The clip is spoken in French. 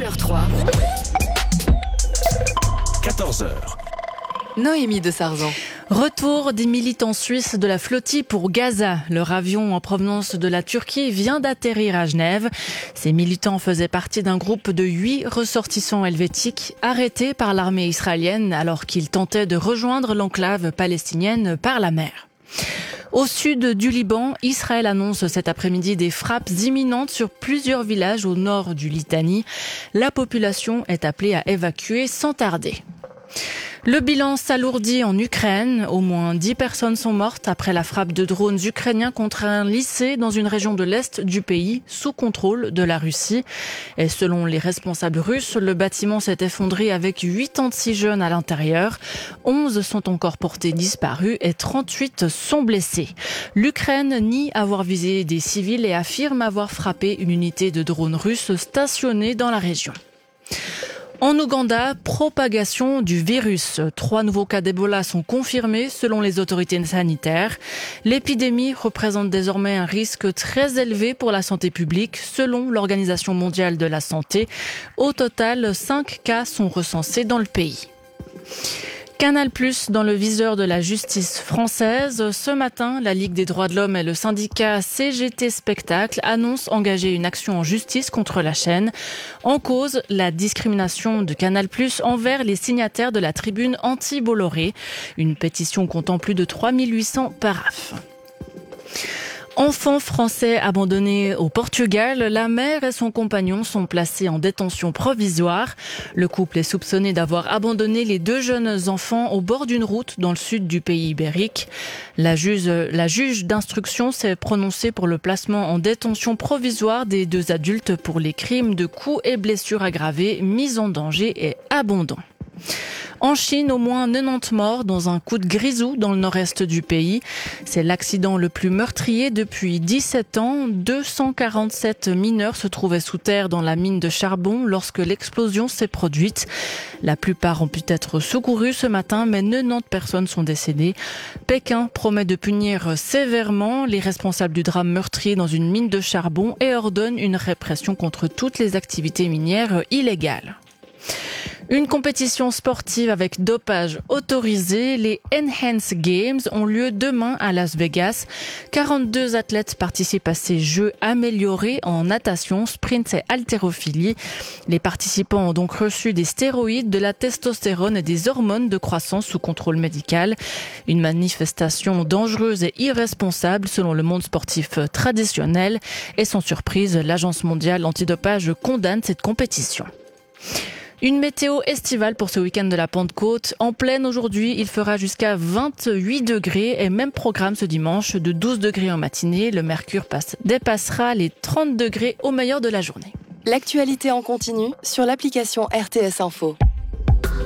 1h03. 14h. Noémie de Sarzan. Retour des militants suisses de la flottille pour Gaza. Leur avion en provenance de la Turquie vient d'atterrir à Genève. Ces militants faisaient partie d'un groupe de 8 ressortissants helvétiques arrêtés par l'armée israélienne alors qu'ils tentaient de rejoindre l'enclave palestinienne par la mer. Au sud du Liban, Israël annonce cet après-midi des frappes imminentes sur plusieurs villages au nord du Litanie. La population est appelée à évacuer sans tarder. Le bilan s'alourdit en Ukraine. Au moins 10 personnes sont mortes après la frappe de drones ukrainiens contre un lycée dans une région de l'Est du pays, sous contrôle de la Russie. Et selon les responsables russes, le bâtiment s'est effondré avec 86 jeunes à l'intérieur. 11 sont encore portés disparus et 38 sont blessés. L'Ukraine nie avoir visé des civils et affirme avoir frappé une unité de drones russes stationnée dans la région. En Ouganda, propagation du virus. 3 nouveaux cas d'Ebola sont confirmés selon les autorités sanitaires. L'épidémie représente désormais un risque très élevé pour la santé publique selon l'Organisation mondiale de la santé. Au total, 5 cas sont recensés dans le pays. Canal+ dans le viseur de la justice française. Ce matin, la Ligue des droits de l'homme et le syndicat CGT Spectacle annoncent engager une action en justice contre la chaîne. En cause, la discrimination de Canal+ envers les signataires de la tribune anti-Bolloré. Une pétition comptant plus de 3800 paraphes. Enfant français abandonné au Portugal, la mère et son compagnon sont placés en détention provisoire. Le couple est soupçonné d'avoir abandonné les 2 jeunes enfants au bord d'une route dans le sud du pays ibérique. La juge d'instruction s'est prononcée pour le placement en détention provisoire des 2 adultes pour les crimes de coups et blessures aggravées, mise en danger et abandon. En Chine, au moins 90 morts dans un coup de grisou dans le nord-est du pays. C'est l'accident le plus meurtrier depuis 17 ans. 247 mineurs se trouvaient sous terre dans la mine de charbon lorsque l'explosion s'est produite. La plupart ont pu être secourus ce matin, mais 90 personnes sont décédées. Pékin promet de punir sévèrement les responsables du drame meurtrier dans une mine de charbon et ordonne une répression contre toutes les activités minières illégales. Une compétition sportive avec dopage autorisé, les Enhanced Games ont lieu demain à Las Vegas. 42 athlètes participent à ces jeux améliorés en natation, sprint et haltérophilie. Les participants ont donc reçu des stéroïdes, de la testostérone et des hormones de croissance sous contrôle médical. Une manifestation dangereuse et irresponsable selon le monde sportif traditionnel. Et sans surprise, l'Agence mondiale antidopage condamne cette compétition. Une météo estivale pour ce week-end de la Pentecôte. En pleine aujourd'hui, il fera jusqu'à 28 degrés et même programme ce dimanche de 12 degrés en matinée. Le mercure dépassera les 30 degrés au meilleur de la journée. L'actualité en continu sur l'application RTS Info.